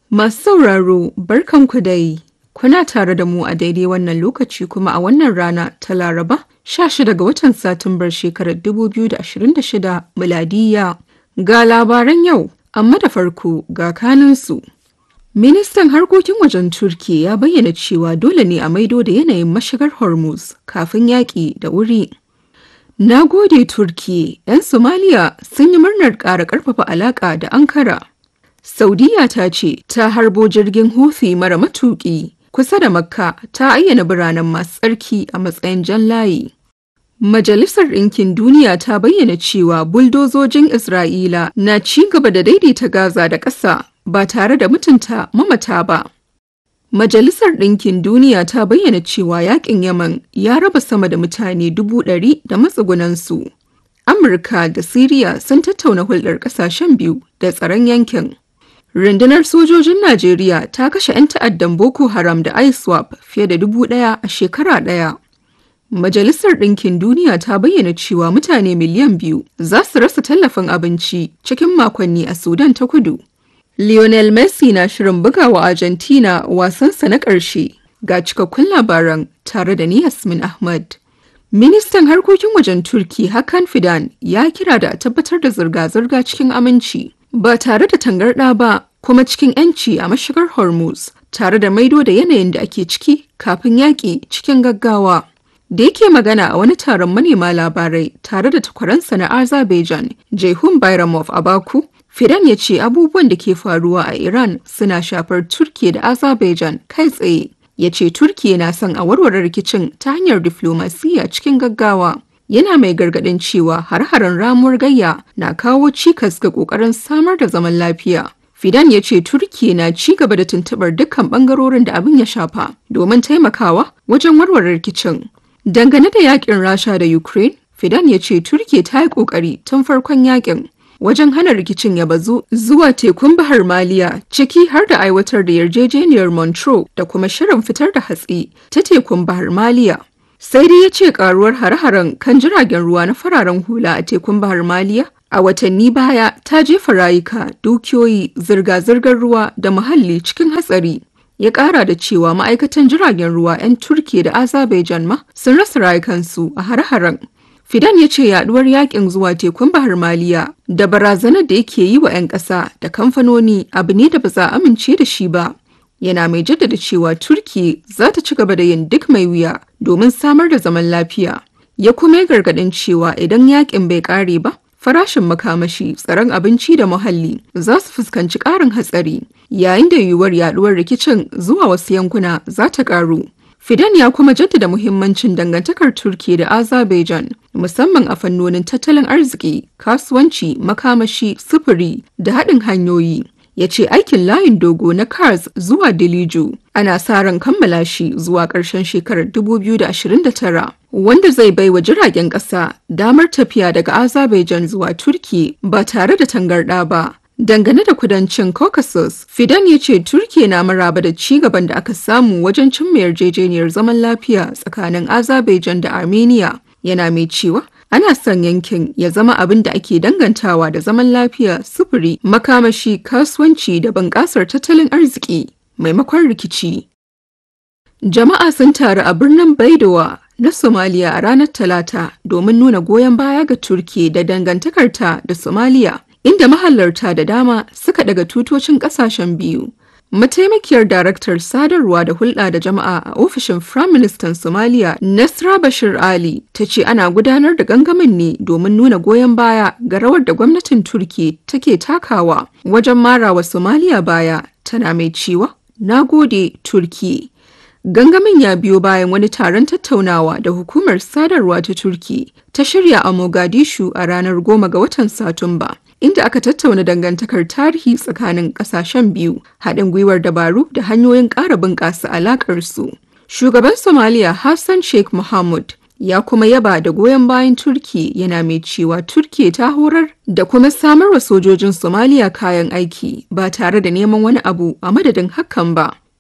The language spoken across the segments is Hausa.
Masu sauraro, barkanku dai. Kuna tare da mu a daidai wannan lokaci kuma a wannan rana ta Laraba, 16 ga watan Satumbar shekarar 2026 miladiyya. Ga labaran yau, amma da farko ga kanunsu. Ministan harkokin wajen Turki ya bayyana cewa dole ne a maido da yanayin mashigar Hormuz kafin yaƙi da wuri. Na gode Turki, 'yan Somaliya sun yi murnar ƙara ƙarfafa alaƙa da Ankara. Saudiya ta ce ta harbo jirgin Houthi mara matuƙi kusa da Makka, ta ayyana biranen masu tsarki a matsayin jan layi. Majalisar Ɗinkin Duniya ta bayyana cewa buldozojin Isra'ila na ci gaba da daidaita Gaza da ƙasa ba tare da mutunta mamata ba. Majalisar Ɗinkin Duniya ta bayyana cewa yaƙin Yaman ya raba sama da mutane 100,000 da matsugunansu. Amurka da Siriya sun tattauna hulɗar ƙasashen biyu da tsaron yankin. Rundunar sojojin Najeriya ta kashe 'yan ta'addan Boko Haram da ISWAP fiye da 1,000 a shekara ɗaya. Majalisar Ɗinkin Duniya ta bayyana cewa mutane miliyan 2 za su rasa tallafin abinci cikin makonni a Sudan ta Kudu. Lionel Messi na shirin bugawa Argentina wasansa na ƙarshe. Ga cikakkun labaran tare da ni Yasmin Ahmad. Ministan harkokin wajen Turki Hakan Fidan ya kira da a tabbatar da zirga-zirga cikin aminci ba tare da tangarɗa ba kuma cikin 'yanci a mashigar Hormuz, tare da maido da yanayin da ake ciki kafin yaƙi cikin gaggawa. Da yake magana a wani taron manema labarai tare da takwaransa na Azerbaijan, Ceyhun Bayramov a Baku, Fidan ya ce abubuwan da ke faruwa a Iran suna shafar Turkiye da Azerbaijan kai tsaye. Ya ce Turkiye na son a warware rikicin ta hanyar diflomasiyya cikin gaggawa. Yana mai gargaɗin cewa har-haren ramuwar gayya na kawo cikas ga ƙoƙarin samar da zaman lafiya. Fidan ya ce Turkiye na ci gaba da tuntuɓar dukkan ɓangarorin da abin ya shafa domin taimakawa wajen warware rikicin. Dangane da yaƙin Rasha da Ukraine, Fidan ya ce Turkiye ta yi ƙoƙari tun farkon yaƙin wajen hana rikicin ya bazu zuwa tekun Bahar Maliya, ciki har da aiwatar da yarjejeniyar Montreux da kuma shirin fitar da hatsi ta tekun Bahar Maliya. Sai dai ya ce karuwar hare-haren kan jiragen ruwa na fararen hula a tekun Bahar Maliya a watanni baya ta jefa rayuka, dukiyoyi, zirga-zirgar ruwa da muhalli cikin hatsari. Ya ƙara da cewa ma'aikatan jiragen ruwa 'yan Turkiye da Azerbaijan ma sun rasa rayukansu a hare-haren. Fidan ya ce yaduwar yakin zuwa tekun Bahar Maliya da barazanar da yake yi wa 'yan ƙasa da kamfanoni abu ne da ba za a amince da shi ba. Yana mai jaddada cewa Turki za ta ci gaba da yin duk mai wuya domin samar da zaman lafiya. Ya kuma yi gargaɗin cewa idan yakin bai ƙare ba, farashin makamashi, tsaron abinci da muhalli za su fuskanci ƙarin hatsari, yayin da yiwuwar yaduwar rikicin zuwa wasu yankuna za ta ƙaru. Fidan ya kuma jaddada muhimmancin dangantakar Turkiye da Azerbaijan, musamman a fannonin tattalin arziki, kasuwanci, makamashi, sufuri da haɗin hanyoyi. Ya ce aikin layin dogo na Kars zuwa Diliju ana sa ran kammala shi zuwa ƙarshen shekarar 2029, wanda zai bai wa jiragen ƙasa damar tafiya daga Azerbaijan zuwa Turkiye ba tare da tangarɗa ba. Dangane da kudancin Caucasus, Fidan ya ce Turkiye na maraba da ci gaban da aka samu wajen cimma yarjejeniyar zaman lafiya tsakanin Azerbaijan da Armenia. Yana mai cewa ana son yankin ya zama abin da ake dangantawa da zaman lafiya, sufuri, makamashi, kasuwanci da bunƙasar tattalin arziki maimakon rikici. Jama'a sun taru a birnin Baidowa na Somalia a ranar Talata domin nuna goyon baya ga Turkiye da dangantakarta da Somalia, inda mahalarta da dama suka daga tutocin ƙasashen biyu. Mataimakiyar Daraktar Sadarwa da Hulɗa da Jama'a a ofishin Firaministan Somalia, Nasra Bashir Ali, ta ce ana gudanar da gangamin ne domin nuna goyon baya ga rawar da gwamnatin Turki take takawa wajen marawa Somalia baya, tana mai cewa, "Na gode Turki." Gangamin ya biyo bayan wani taron tattaunawa da Hukumar Sadarwa ta Turki ta shirya a Mogadishu a ranar 10 ga watan Satumba, inda aka tattauna dangantakar tarihi tsakanin ƙasashen biyu, haɗin gwiwar dabaru da hanyoyin ƙara bunƙasa alaƙarsu. Shugaban Somalia Hassan Sheikh Mohamud ya kuma yaba da goyon bayan Turki, yana mai cewa Turki ta horar da kuma samar wa sojojin Somalia kayan aiki ba tare da neman wani abu a madadin hakan ba.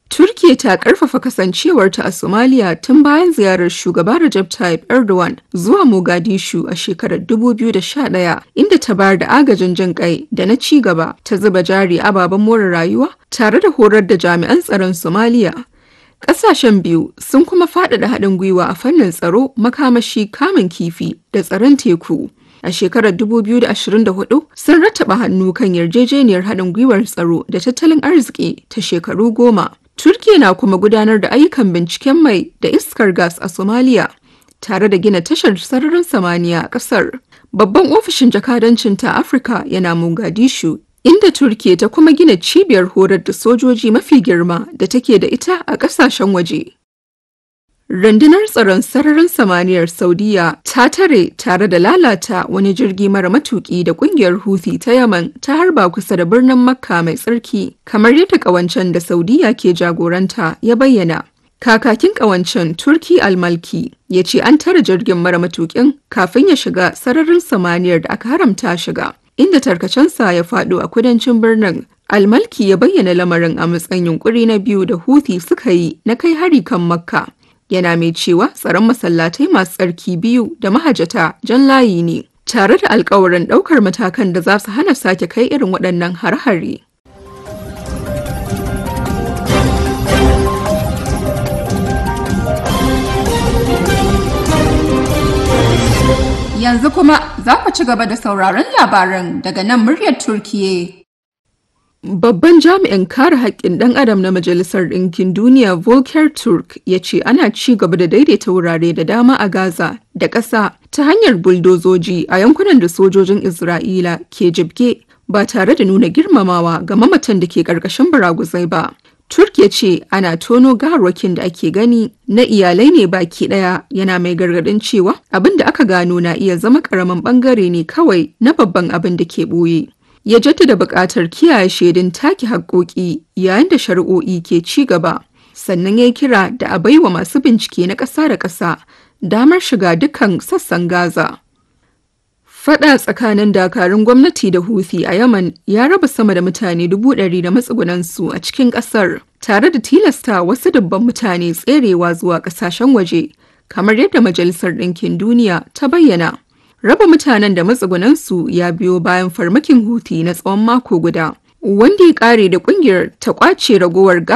Turkiyya ta ƙarfafa kasancewarta a Somalia tun bayan ziyarar shugaba Recep Tayyip Erdogan zuwa Mogadishu a shekarar 2011, inda ta bayar da agajin jin ƙai da na ci gaba, ta zuba jari ababen more rayuwa tare da horar da jami'an tsaron Somalia. Ƙasashen biyu sun kuma faɗaɗa haɗin gwiwa a fannin tsaro, makamashi, kamun kifi da tsaron teku. A shekarar 2024 sun rattaba hannu kan yarjejeniyar haɗin gwiwar tsaro da tattalin arziki ta shekaru 10. Turkiyya na kuma gudanar da ayyukan binciken mai da iskar gas a Somalia, tare da gina tashar sararin samaniya a ƙasar. Babban ofishin jakadancin ta Afirka yana Mogadishu, inda Turkiyya ta kuma gina cibiyar horar da sojoji mafi girma da take da ita a ƙasashen waje. Rundunar tsaron sararin samaniyar Saudiya ta tare da lalata wani jirgi mara matuƙi da ƙungiyar Houthi ta Yaman ta harba kusa da birnin Makka mai tsarki, kamar yadda ƙawancen da Saudiya ke jagoranta ya bayyana. Kakakin ƙawancen Turki Al-Malki ya ce an tare jirgin mara matuƙin kafin ya shiga sararin samaniyar da aka haramta shiga, inda tarkacensa ya faɗo a kudancin birnin. Al-Malki ya bayyana lamarin a matsayin yunƙuri na biyu da Houthi suka yi na kai hari kan Makka. Yana mai cewa tsaron masallatai masu tsarki biyu da mahajjata jan layi ne, tare da alkawarin ɗaukar matakan da za su hana sake kai irin waɗannan har-hare. Yanzu kuma za ku ci gaba da sauraron labaran daga nan muryar Turkiyya. Babban jami'in kare haƙƙin ɗan adam na Majalisar Ɗinkin Duniya Volker Turk ya ce ana ci gaba da daidaita wurare da dama a Gaza da ƙasa ta hanyar buldozoji a yankunan da sojojin Isra'ila ke jibge ba tare da nuna girmamawa ga mamatan da ke ƙarƙashin baraguzai ba. Turk ya ce ana tono gawarwakin da ake gani na iyalai ne baki ɗaya, yana mai gargaɗin cewa abin da aka gano na iya zama ƙaramin ɓangare ne kawai na babban abin da ke ɓoye. Ya jaddada buƙatar kiyaye shaidun take haƙƙoƙi yayin da shari'o'i ke ci gaba, sannan ya yi kira da a baiwa masu bincike na ƙasa da ƙasa damar shiga dukkan sassan Gaza. Faɗa tsakanin dakarun gwamnati da Houthi a Yaman ya raba sama da mutane 100,000 da matsugunansu a cikin ƙasar, tare da tilasta wasu dubban mutane tserewa zuwa ƙasashen waje, kamar yadda Majalisar Ɗinkin Duniya ta bayyana. Raba mutanen da matsugunansu ya biyo bayan farmakin Houthi na tsawon mako guda, wanda ya kare da kungiyar ta kwace ragowar